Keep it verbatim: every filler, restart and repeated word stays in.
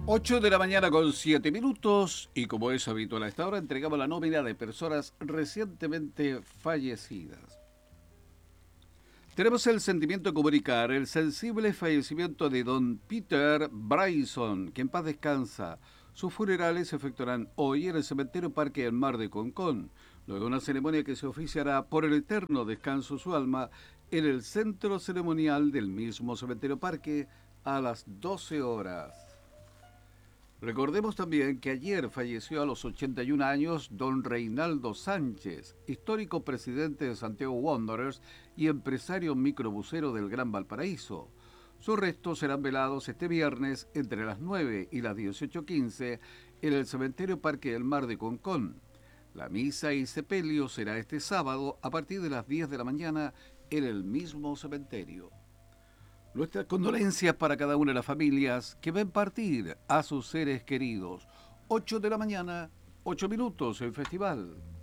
ocho de la mañana con siete minutos y como es habitual a esta hora entregamos la nómina de personas recientemente fallecidas. Tenemos el sentimiento de comunicar el sensible fallecimiento de don Peter Bryson, que en paz descansa. Sus funerales se efectuarán hoy en el cementerio Parque del Mar de Concón, luego de una ceremonia que se oficiará por el eterno descanso de su alma en el centro ceremonial del mismo cementerio Parque a las doce horas. Recordemos también que ayer falleció a los ochenta y un años don Reinaldo Sánchez, histórico presidente de Santiago Wanderers y empresario microbusero del Gran Valparaíso. Sus restos serán velados este viernes entre las nueve y las dieciocho quince en el cementerio Parque del Mar de Concón. La misa y sepelio será este sábado a partir de las diez de la mañana en el mismo cementerio. Nuestras condolencias para cada una de las familias que ven partir a sus seres queridos. ocho de la mañana, ocho minutos en festival.